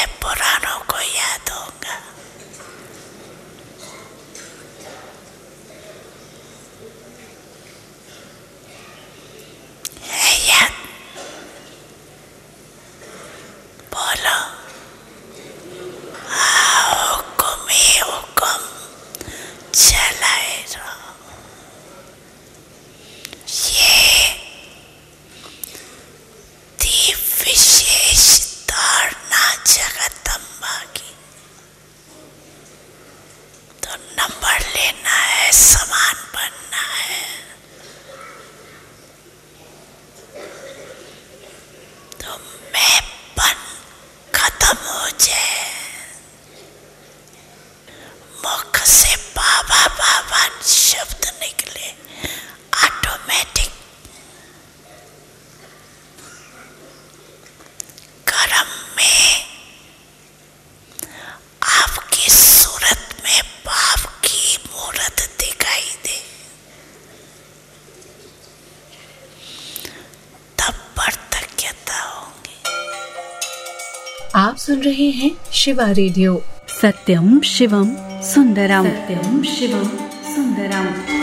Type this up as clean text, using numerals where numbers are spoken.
मैं पुरानों को याद होगा। है याद? बोलो। हुक्म ही हुक्म चलाए रहो। ये थी विशेष धारणा जगदम्बा की। तो नंबर लेना है, समान बनना है। तो मैंपन खत्म हो जाए, मुख से बाबा बाबा शब्द निकले ऑटोमेटिक। कर्म में आपकी सूरत में बाप की मूरत दिखाई दे, तब पार्थक्यता होगी। आप सुन रहे हैं शिवा रेडियो। सत्यम शिवम सुंदरम। सत्यम शिवम सुंदरम।